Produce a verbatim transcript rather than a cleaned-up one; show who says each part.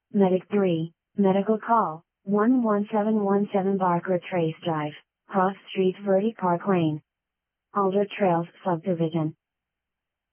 Speaker 1: Medic three, medical call, one one seven one seven Barker Trace Drive, Cross Street Verde Park Lane. Alder Trails Subdivision.